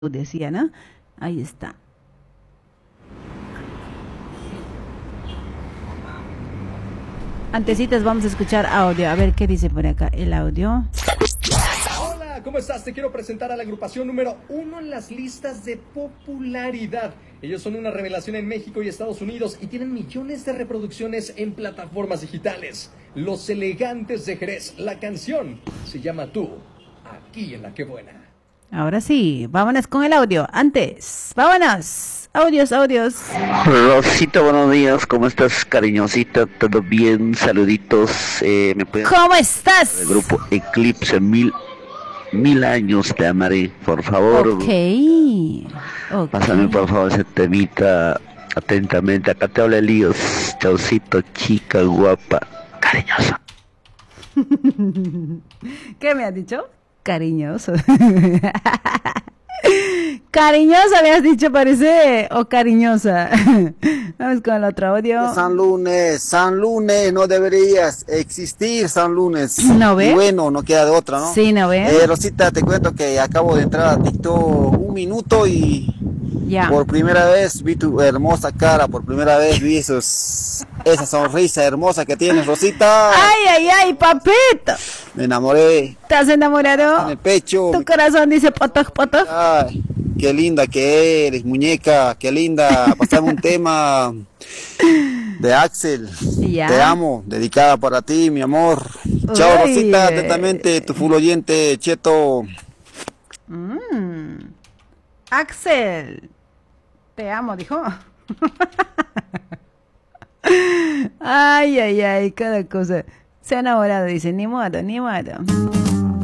decía, ¿no? Ahí está. Antecitas vamos a escuchar audio. A ver qué dice por acá el audio. Hola, ¿cómo estás? Te quiero presentar a la agrupación número 1 en las listas de popularidad. Ellos son una revelación en México y Estados Unidos y tienen millones de reproducciones en plataformas digitales. Los Elegantes de Jerez. La canción se llama Tú, aquí en La Qué Buena. Ahora sí, vámonos con el audio. Antes, vámonos. Audios. Rosita, buenos días, ¿cómo estás, cariñosita? ¿Todo bien? Saluditos. ¿Me puedes ¿Cómo estás? el grupo Eclipse? Mil años te amaré, por favor. Ok. Pásame, por favor, ese temita atentamente. Acá te habla Elías. Chaucito, chica guapa, cariñosa. ¿Qué me has dicho? Cariñoso. Cariñosa me has dicho, parece, o cariñosa. Vamos con el otro audio. San Lunes, no deberías existir San Lunes. ¿No ve? Y bueno, no queda de otra, ¿no? Sí, ¿no ve? Rosita, te cuento que acabo de entrar a TikTok un minuto y Ya. por primera vez vi tu hermosa cara, por primera vez vi esa sonrisa hermosa que tienes, Rosita. Ay, papito. Me enamoré ¿Estás enamorado? en el pecho. Tu corazón dice potoc. Ay, qué linda que eres, muñeca, qué linda. Pasame un tema de Axel. Ya. Te amo, dedicada para ti, mi amor. Chao, Uy. Rosita, atentamente, tu full oyente, Cheto. Axel. Te amo, dijo. Ay, cada cosa. Se ha enamorado, dice, ni modo.